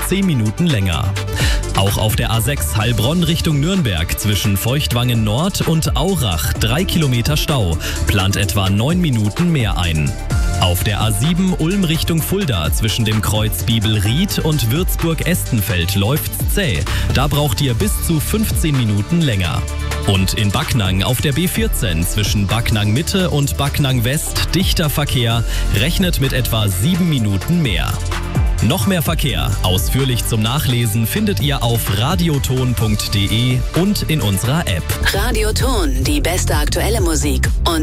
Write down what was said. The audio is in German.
10 Minuten länger. Auch auf der A6 Heilbronn Richtung Nürnberg zwischen Feuchtwangen Nord und Aurach 3 Kilometer Stau, plant etwa 9 Minuten mehr ein. Auf der A7 Ulm Richtung Fulda zwischen dem Kreuz Bibelried und Würzburg-Estenfeld läuft's zäh. Da braucht ihr bis zu 15 Minuten länger. Und in Backnang auf der B14 zwischen Backnang Mitte und Backnang West dichter Verkehr, rechnet mit etwa 7 Minuten mehr. Noch mehr Verkehr, ausführlich zum Nachlesen, findet ihr auf radioton.de und in unserer App. Radioton, die beste aktuelle Musik und